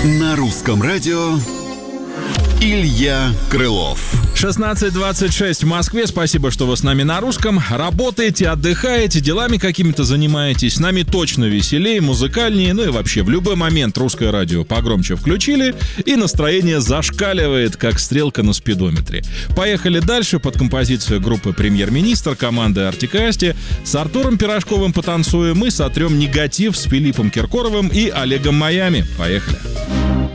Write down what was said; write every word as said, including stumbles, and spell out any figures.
На русском радио Илья Крылов. шестнадцать двадцать шесть в Москве. Спасибо, что вы с нами на русском. Работаете, отдыхаете, делами какими-то занимаетесь. С нами точно веселее, музыкальнее. Ну и вообще, в любой момент русское радио погромче включили, и настроение зашкаливает, как стрелка на спидометре. Поехали дальше под композицию группы «Премьер-министр», команды Артик и Асти. С Артуром Пирожковым потанцуем и сотрем негатив с Филиппом Киркоровым и Олегом Майами. Поехали.